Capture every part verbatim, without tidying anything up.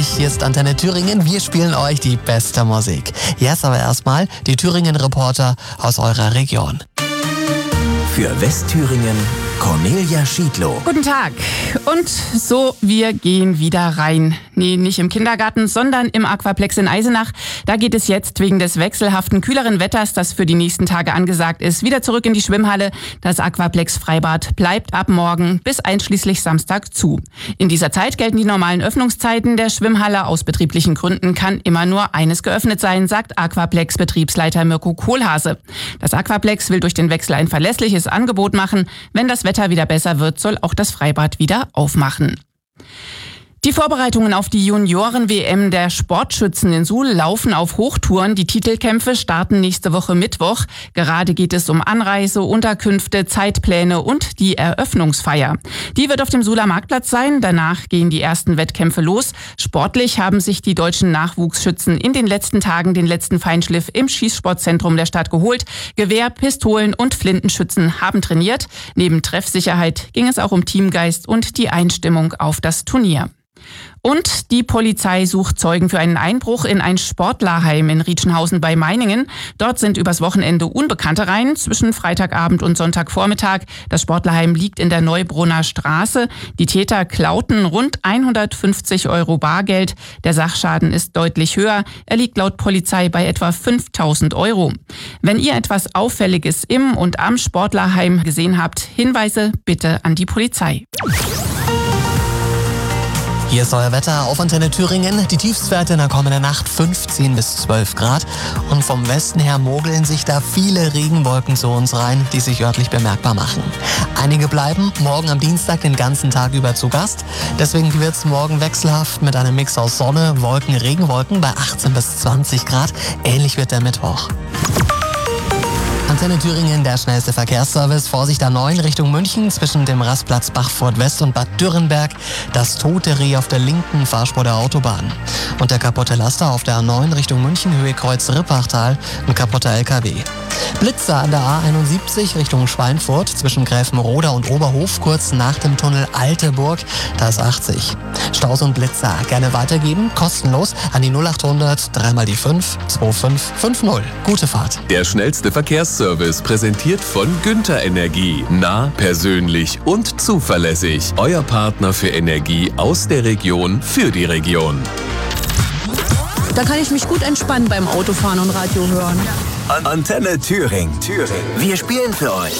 euch. Hier ist Antenne Thüringen. Wir spielen euch die beste Musik. Jetzt aber erstmal die Thüringen-Reporter aus eurer Region. Für Westthüringen Cornelia Schiedlow. Guten Tag. Und so, wir gehen wieder rein. Nee, nicht im Kindergarten, sondern im Aquaplex in Eisenach. Da geht es jetzt wegen des wechselhaften, kühleren Wetters, das für die nächsten Tage angesagt ist, wieder zurück in die Schwimmhalle. Das Aquaplex Freibad bleibt ab morgen bis einschließlich Samstag zu. In dieser Zeit gelten die normalen Öffnungszeiten der Schwimmhalle. Aus betrieblichen Gründen kann immer nur eines geöffnet sein, sagt Aquaplex-Betriebsleiter Mirko Kohlhase. Das Aquaplex will durch den Wechsel ein verlässliches Angebot machen. Wenn das Wetter wieder besser wird, soll auch das Freibad wieder aufmachen. Die Vorbereitungen auf die Junioren-W M der Sportschützen in Suhl laufen auf Hochtouren. Die Titelkämpfe starten nächste Woche Mittwoch. Gerade geht es um Anreise, Unterkünfte, Zeitpläne und die Eröffnungsfeier. Die wird auf dem Suhler Marktplatz sein. Danach gehen die ersten Wettkämpfe los. Sportlich haben sich die deutschen Nachwuchsschützen in den letzten Tagen den letzten Feinschliff im Schießsportzentrum der Stadt geholt. Gewehr, Pistolen und Flintenschützen haben trainiert. Neben Treffsicherheit ging es auch um Teamgeist und die Einstimmung auf das Turnier. Und die Polizei sucht Zeugen für einen Einbruch in ein Sportlerheim in Rietschenhausen bei Meiningen. Dort sind übers Wochenende Unbekannte rein, zwischen Freitagabend und Sonntagvormittag. Das Sportlerheim liegt in der Neubrunner Straße. Die Täter klauten rund hundertfünfzig Euro Bargeld. Der Sachschaden ist deutlich höher. Er liegt laut Polizei bei etwa fünftausend Euro. Wenn ihr etwas Auffälliges im und am Sportlerheim gesehen habt, Hinweise bitte an die Polizei. Hier ist euer Wetter auf Antenne Thüringen. Die Tiefstwerte in der kommenden Nacht fünfzehn bis zwölf Grad. Und vom Westen her mogeln sich da viele Regenwolken zu uns rein, die sich örtlich bemerkbar machen. Einige bleiben morgen am Dienstag den ganzen Tag über zu Gast. Deswegen wird es morgen wechselhaft mit einem Mix aus Sonne, Wolken, Regenwolken bei achtzehn bis zwanzig Grad. Ähnlich wird der Mittwoch. Antenne Thüringen, der schnellste Verkehrsservice. Vorsicht A neun Richtung München zwischen dem Rastplatz Bachfurt West und Bad Dürrenberg. Das tote Reh auf der linken Fahrspur der Autobahn. Und der kaputte Laster auf der A neun Richtung München, Höhe Kreuz Rippachtal, ein kaputter L K W. Blitzer an der A einundsiebzig Richtung Schweinfurt zwischen Gräfenroda und Oberhof, kurz nach dem Tunnel Alteburg, da ist achtzig. Staus und Blitzer gerne weitergeben, kostenlos an die null achthundert drei mal die fünf zwei fünf fünf null. Gute Fahrt. Der schnellste Verkehrsservice präsentiert von Günther Energie. Nah, persönlich und zuverlässig. Euer Partner für Energie aus der Region für die Region. Da kann ich mich gut entspannen beim Autofahren und Radio hören. An Antenne Thüringen. Thüringen. Wir spielen für euch.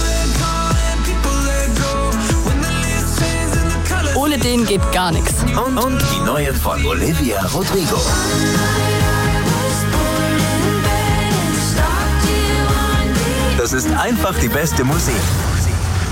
Ohne den geht gar nichts. Und, und die neue von Olivia Rodrigo. Das ist einfach die beste Musik.